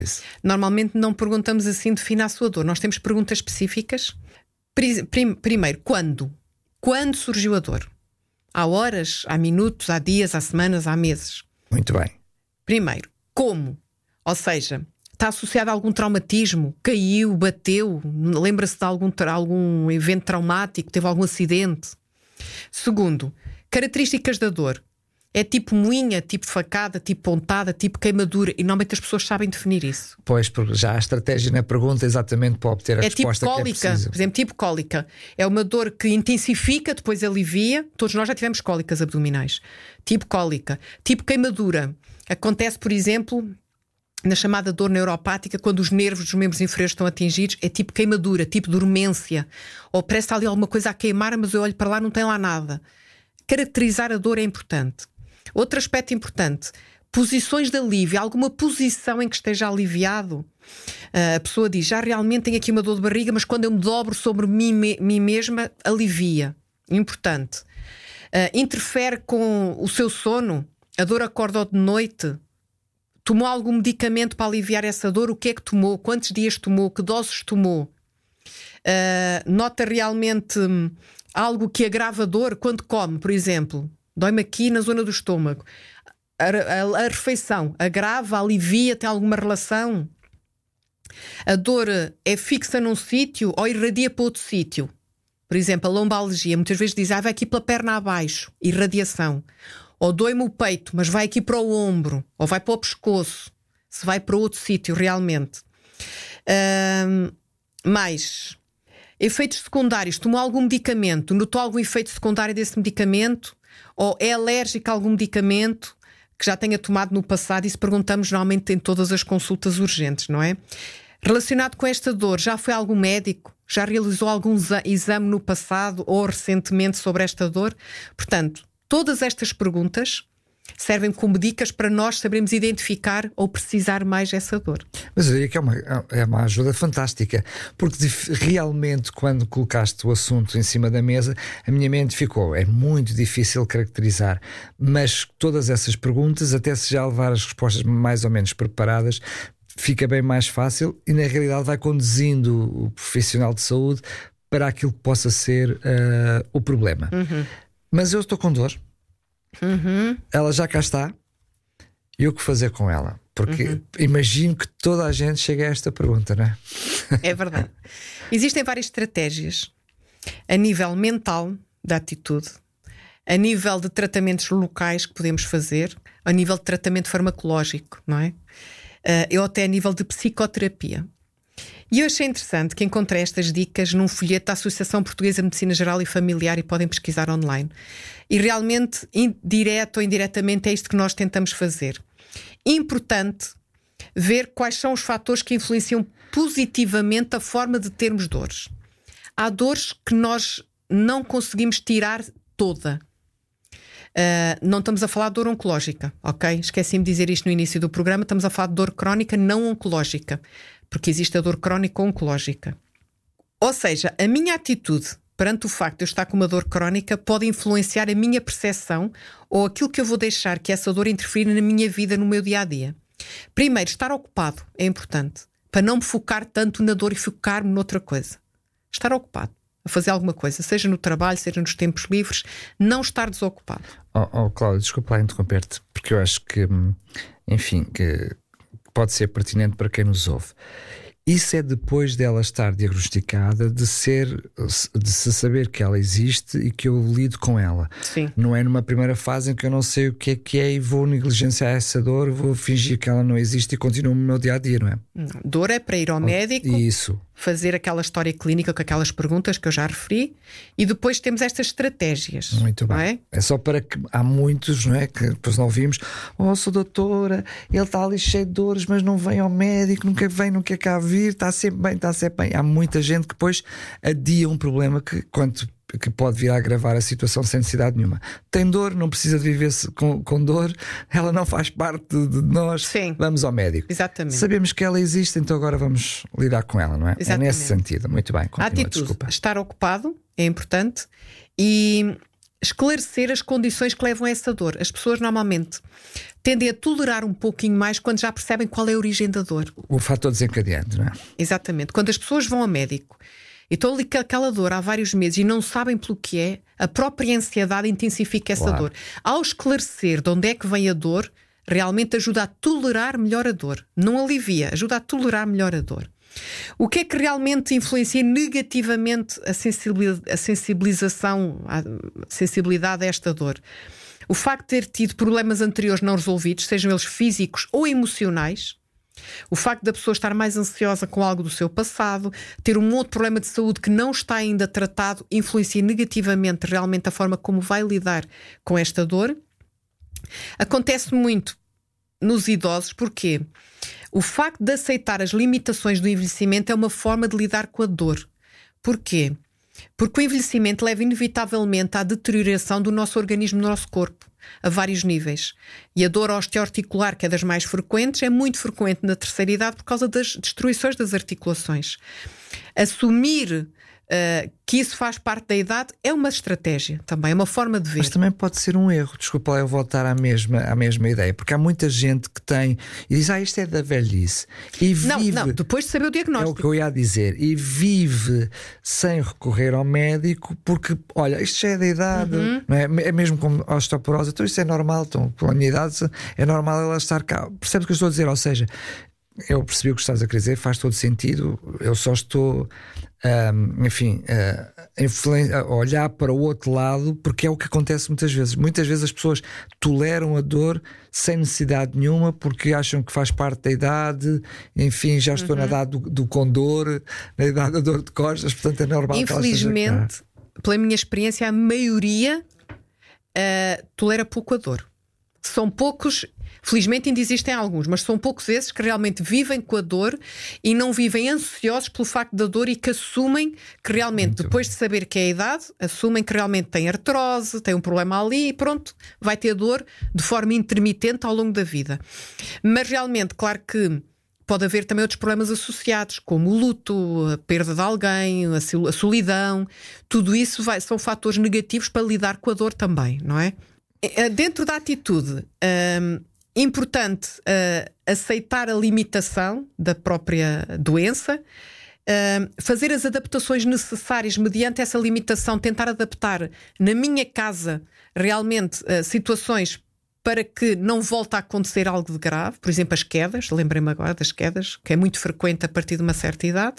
Normalmente não perguntamos assim, defina a sua dor. Nós temos perguntas específicas. Primeiro, quando? Quando surgiu a dor? Há horas, há minutos, há dias, há semanas, há meses. Muito bem. Primeiro, como? Ou seja, está associado a algum traumatismo? Caiu, bateu? Lembra-se de algum evento traumático? Teve algum acidente? Segundo, características da dor. É tipo moinha, tipo facada, tipo pontada, tipo queimadura. E normalmente as pessoas sabem definir isso. Pois, porque já há estratégia na pergunta exatamente para obter a resposta tipo cólica, que é preciso. por exemplo, tipo cólica. É uma dor que intensifica, depois alivia. Todos nós já tivemos cólicas abdominais. Tipo cólica. Tipo queimadura. Acontece, por exemplo, na chamada dor neuropática, quando os nervos dos membros inferiores estão atingidos. É tipo queimadura, tipo dormência. Ou parece que está ali alguma coisa a queimar, mas eu olho para lá, não tem lá nada. Caracterizar a dor é importante. Outro aspecto importante, posições de alívio, alguma posição em que esteja aliviado. A pessoa diz, já realmente tenho aqui uma dor de barriga, mas quando eu me dobro sobre mim mesma, alivia. Importante. Interfere com o seu sono, a dor acorda de noite. Tomou algum medicamento para aliviar essa dor? O que é que tomou? Quantos dias tomou? Que doses tomou? Nota realmente algo que agrava a dor quando come, por exemplo. Dói-me aqui na zona do estômago. A refeição agrava, alivia, tem alguma relação? A dor é fixa num sítio ou irradia para outro sítio? Por exemplo, a lombalgia. Muitas vezes diz, vai aqui pela perna abaixo. Irradiação. Ou dói-me o peito, mas vai aqui para o ombro. Ou vai para o pescoço. Se vai para outro sítio, realmente. Mais... efeitos secundários. Tomou algum medicamento? Notou algum efeito secundário desse medicamento? Ou é alérgico a algum medicamento que já tenha tomado no passado? Isso perguntamos normalmente em todas as consultas urgentes, não é? Relacionado com esta dor, já foi a algum médico? Já realizou algum exame no passado ou recentemente sobre esta dor? Portanto, todas estas perguntas servem como dicas para nós sabermos identificar ou precisar mais dessa dor. Mas eu diria que é uma ajuda fantástica, porque realmente quando colocaste o assunto em cima da mesa, a minha mente ficou, é muito difícil caracterizar, mas todas essas perguntas, até se já levar as respostas mais ou menos preparadas, fica bem mais fácil e na realidade vai conduzindo o profissional de saúde para aquilo que possa ser o problema. Mas eu estou com dor. Ela já cá está. E o que fazer com ela? Porque imagino que toda a gente chega a esta pergunta, não é? É verdade. Existem várias estratégias a nível mental da atitude, a nível de tratamentos locais que podemos fazer, a nível de tratamento farmacológico, não é? Eu até a nível de psicoterapia. E eu achei interessante que encontrei estas dicas num folheto da Associação Portuguesa de Medicina Geral e Familiar e podem pesquisar online. E realmente, direto ou indiretamente, é isto que nós tentamos fazer. Importante ver quais são os fatores que influenciam positivamente a forma de termos dores. Há dores que nós não conseguimos tirar toda. Não estamos a falar de dor oncológica, ok? Esqueci-me de dizer isto no início do programa. Estamos a falar de dor crónica não oncológica, porque existe a dor crónica oncológica. Ou seja, a minha atitude perante o facto de eu estar com uma dor crónica pode influenciar a minha percepção ou aquilo que eu vou deixar que essa dor interfira na minha vida, no meu dia-a-dia. Primeiro, estar ocupado é importante, para não me focar tanto na dor e focar-me noutra coisa. Estar ocupado, a fazer alguma coisa, seja no trabalho, seja nos tempos livres, não estar desocupado. Cláudia, desculpa lá interromper-te, porque eu acho que, enfim, que pode ser pertinente para quem nos ouve. Isso é depois dela estar diagnosticada, de se saber que ela existe e que eu lido com ela. Sim. Não é numa primeira fase em que eu não sei o que é e vou negligenciar essa dor, vou fingir que ela não existe e continuo no meu dia-a-dia, não é? Não. Dor é para ir ao médico, isso, fazer aquela história clínica com aquelas perguntas que eu já referi e depois temos estas estratégias. Muito bem. Não é? É só para que há muitos, não é? Que depois não ouvimos, sou doutora, ele está ali cheio de dores, mas não vem ao médico, nunca vem, nunca cá vir, está sempre bem, está sempre bem. Há muita gente que depois adia um problema que pode vir a agravar a situação sem necessidade nenhuma. Tem dor, não precisa de viver com dor, ela não faz parte de nós. Sim. Vamos ao médico. Exatamente. Sabemos que ela existe, então agora vamos lidar com ela, não é? Exatamente. É nesse sentido. Muito bem, continua, a atitude, desculpa. estar ocupado é importante e esclarecer as condições que levam a essa dor. As pessoas normalmente tendem a tolerar um pouquinho mais quando já percebem qual é a origem da dor. O fator desencadeante, não é? Exatamente. Quando as pessoas vão ao médico e estão ali com aquela dor há vários meses e não sabem pelo que é, a própria ansiedade intensifica essa dor. Ao esclarecer de onde é que vem a dor, realmente ajuda a tolerar melhor a dor. Não alivia, ajuda a tolerar melhor a dor. O que é que realmente influencia negativamente a sensibilidade a esta dor? O facto de ter tido problemas anteriores não resolvidos, sejam eles físicos ou emocionais. O facto da pessoa estar mais ansiosa com algo do seu passado, ter um outro problema de saúde que não está ainda tratado, influencia negativamente realmente a forma como vai lidar com esta dor. Acontece muito nos idosos, porque o facto de aceitar as limitações do envelhecimento é uma forma de lidar com a dor. Porquê? Porque o envelhecimento leva inevitavelmente à deterioração do nosso organismo, do nosso corpo, a vários níveis. E a dor osteoarticular, que é das mais frequentes, é muito frequente na terceira idade por causa das destruições das articulações. Assumir que isso faz parte da idade é uma estratégia também, é uma forma de ver. Mas também pode ser um erro. Desculpa lá eu voltar à mesma ideia, porque há muita gente que tem e diz, isto é da velhice, e vive, não, depois de saber o diagnóstico. é o que eu ia dizer, e vive sem recorrer ao médico, porque olha, isto já é da idade, não é? É mesmo como a osteoporose, então isto é normal, então, com a minha idade é normal ela estar cá. Percebes o que eu estou a dizer? Ou seja, eu percebi o que estás a querer dizer, faz todo sentido. Eu só estou a olhar para o outro lado, porque é o que acontece muitas vezes. Muitas vezes as pessoas toleram a dor sem necessidade nenhuma, porque acham que faz parte da idade. Enfim, já estou na idade do condor, na idade da dor de costas, portanto é normal. Infelizmente, pela minha experiência, a maioria tolera pouco a dor. São poucos. Felizmente ainda existem alguns, mas são poucos esses que realmente vivem com a dor e não vivem ansiosos pelo facto da dor, e que assumem que realmente, depois de saber que é a idade, assumem que realmente tem artrose, tem um problema ali e pronto, vai ter dor de forma intermitente ao longo da vida. Mas realmente, claro que pode haver também outros problemas associados, como o luto, a perda de alguém, a solidão. Tudo isso são fatores negativos para lidar com a dor também, não é? Dentro da atitude, importante aceitar a limitação da própria doença, fazer as adaptações necessárias mediante essa limitação, tentar adaptar na minha casa realmente situações para que não volte a acontecer algo de grave. Por exemplo, as quedas, lembrei-me agora das quedas, que é muito frequente a partir de uma certa idade.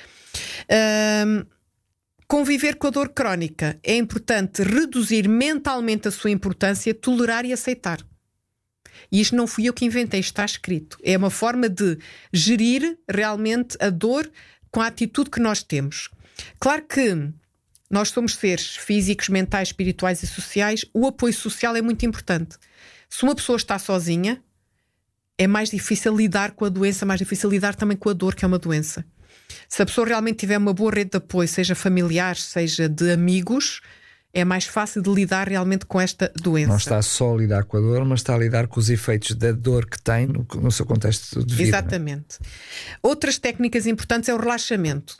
Conviver com a dor crónica é importante reduzir mentalmente a sua importância, tolerar e aceitar. E isto não fui eu que inventei, isto está escrito. É uma forma de gerir realmente a dor com a atitude que nós temos. Claro que nós somos seres físicos, mentais, espirituais e sociais. O apoio social é muito importante. Se uma pessoa está sozinha, é mais difícil lidar com a doença, mais difícil lidar também com a dor, que é uma doença. Se a pessoa realmente tiver uma boa rede de apoio, seja familiar, seja de amigos, é mais fácil de lidar realmente com esta doença. Não está só a lidar com a dor, mas está a lidar com os efeitos da dor que tem no seu contexto de vida. Exatamente. Outras técnicas importantes é o relaxamento.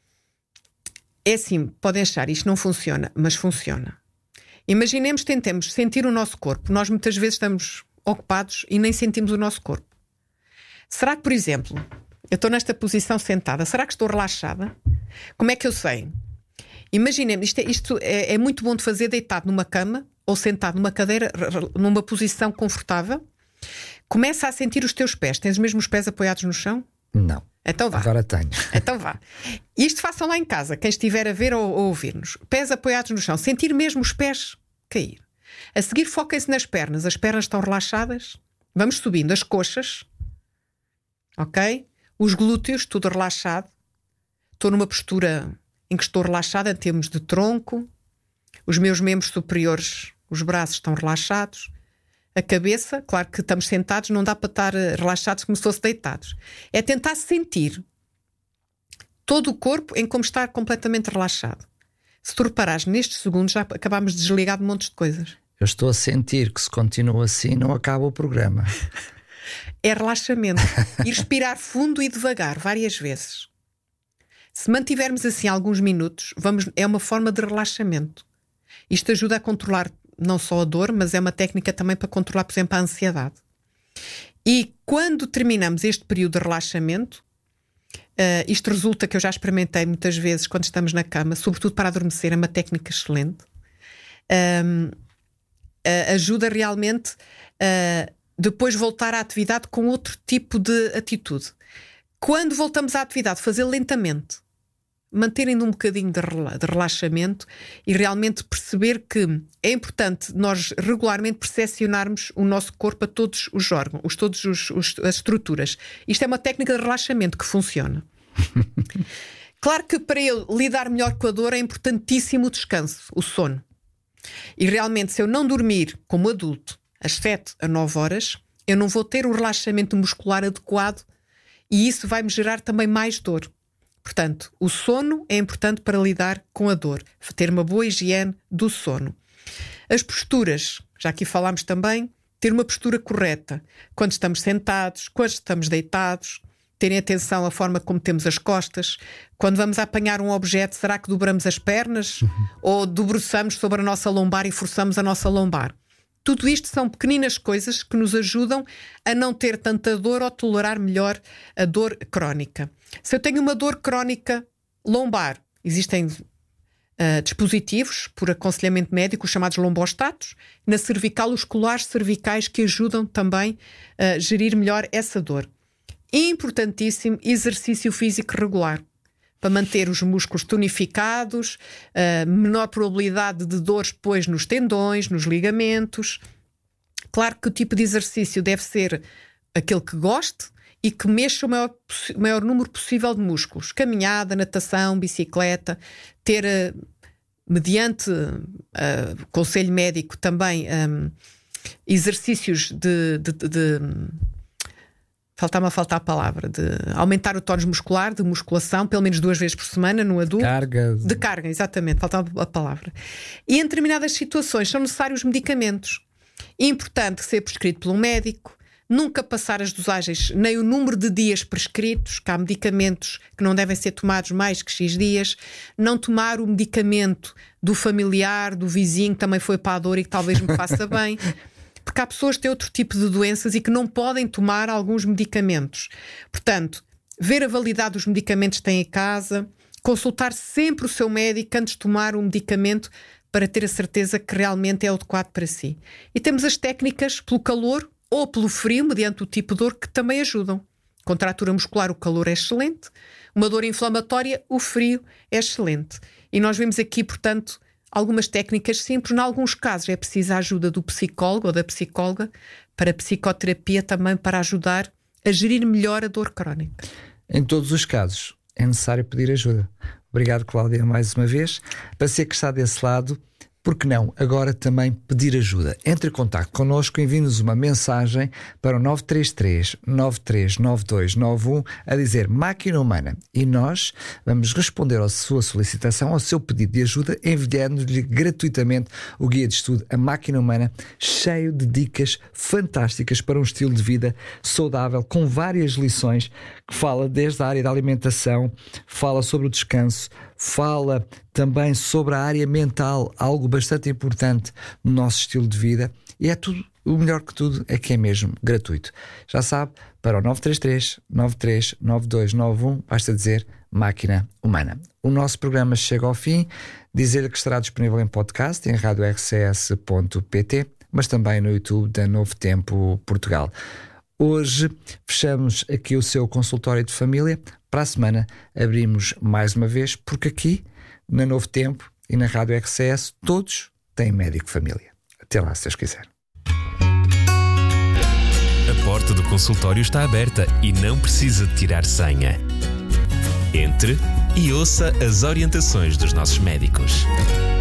É assim, podem achar, isto não funciona, mas funciona. Imaginemos, tentemos sentir o nosso corpo. Nós muitas vezes estamos ocupados e nem sentimos o nosso corpo. Será que, por exemplo, eu estou nesta posição sentada, será que estou relaxada? Como é que eu sei? Imaginemos, isto é muito bom de fazer deitado numa cama ou sentado numa cadeira, numa posição confortável. Começa a sentir os teus pés. Tens mesmo os pés apoiados no chão? Não. Então vá. Agora tenho. Então vá. Isto façam lá em casa, quem estiver a ver ou ouvir-nos. Pés apoiados no chão. Sentir mesmo os pés cair. A seguir, foquem-se nas pernas. As pernas estão relaxadas. Vamos subindo as coxas. Ok? Os glúteos, tudo relaxado. Estou numa postura em que estou relaxada em termos de tronco. Os meus membros superiores, os braços estão relaxados. A cabeça, claro que estamos sentados, não dá para estar relaxados como se fosse deitados. É tentar sentir todo o corpo em como estar completamente relaxado. Se tu reparares, nestes segundos já acabámos de desligar de um monte de coisas. Eu estou a sentir que se continua assim não acaba o programa. É relaxamento. E respirar fundo e devagar, várias vezes. Se mantivermos assim alguns minutos, é uma forma de relaxamento. Isto ajuda a controlar não só a dor, mas é uma técnica também para controlar, por exemplo, a ansiedade. E quando terminamos este período de relaxamento, isto resulta, que eu já experimentei muitas vezes quando estamos na cama, sobretudo para adormecer, é uma técnica excelente. Ajuda realmente a depois voltar à atividade com outro tipo de atitude. Quando voltamos à atividade, fazer lentamente, manterem um bocadinho de relaxamento e realmente perceber que é importante nós regularmente percepcionarmos o nosso corpo a todos os órgãos, todas as estruturas. Isto é uma técnica de relaxamento que funciona. Claro que para eu lidar melhor com a dor é importantíssimo o descanso, o sono. E realmente, se eu não dormir como adulto às 7 a 9 horas, eu não vou ter o relaxamento muscular adequado e isso vai-me gerar também mais dor. Portanto, o sono é importante para lidar com a dor, ter uma boa higiene do sono. As posturas, já aqui falámos também, ter uma postura correta. Quando estamos sentados, quando estamos deitados, terem atenção à forma como temos as costas. Quando vamos a apanhar um objeto, será que dobramos as pernas? Ou debruçamos sobre a nossa lombar e forçamos a nossa lombar? Tudo isto são pequeninas coisas que nos ajudam a não ter tanta dor ou tolerar melhor a dor crónica. Se eu tenho uma dor crónica lombar, existem dispositivos por aconselhamento médico chamados lombostatos, na cervical os colares cervicais que ajudam também a gerir melhor essa dor. Importantíssimo exercício físico regular para manter os músculos tonificados, menor probabilidade de dores depois nos tendões, nos ligamentos. Claro que o tipo de exercício deve ser aquele que goste e que mexa o maior número possível de músculos. Caminhada, natação, bicicleta, ter, mediante conselho médico também, exercícios Falta-me a faltar a palavra, de aumentar o tónus muscular, de musculação, pelo menos 2 vezes por semana no adulto. De carga, exatamente, faltava a palavra. E em determinadas situações são necessários medicamentos. É importante ser prescrito por um médico, nunca passar as dosagens, nem o número de dias prescritos, que há medicamentos que não devem ser tomados mais que X dias, não tomar o medicamento do familiar, do vizinho que também foi para a dor e que talvez me faça bem. Porque há pessoas que têm outro tipo de doenças e que não podem tomar alguns medicamentos. Portanto, ver a validade dos medicamentos que têm em casa, consultar sempre o seu médico antes de tomar um medicamento para ter a certeza que realmente é adequado para si. E temos as técnicas pelo calor ou pelo frio, mediante o tipo de dor, que também ajudam. Contratura muscular, o calor é excelente. Uma dor inflamatória, o frio é excelente. E nós vemos aqui, portanto, algumas técnicas simples. Em alguns casos é preciso a ajuda do psicólogo ou da psicóloga para a psicoterapia também, para ajudar a gerir melhor a dor crónica. Em todos os casos é necessário pedir ajuda. Obrigado, Cláudia, mais uma vez. Para ser que está desse lado, por que não agora também pedir ajuda? Entre em contato connosco, envie-nos uma mensagem para o 933 939291 a dizer Máquina Humana e nós vamos responder à sua solicitação, ao seu pedido de ajuda, enviando-lhe gratuitamente o guia de estudo A Máquina Humana, cheio de dicas fantásticas para um estilo de vida saudável, com várias lições, que fala desde a área da alimentação, fala sobre o descanso, fala também sobre a área mental, algo bastante importante no nosso estilo de vida, e é tudo, o melhor que tudo é que é mesmo gratuito. Já sabe, para o 933 939291 basta dizer Máquina Humana. O nosso programa chega ao fim, dizer-lhe que estará disponível em podcast em radiorcs.pt, mas também no YouTube da Novo Tempo Portugal. Hoje fechamos aqui o seu consultório de família. Para a semana abrimos mais uma vez, porque aqui na Novo Tempo e na Rádio RCS todos têm médico família. Até lá, se Deus quiser. A porta do consultório está aberta e não precisa de tirar senha. Entre e ouça as orientações dos nossos médicos.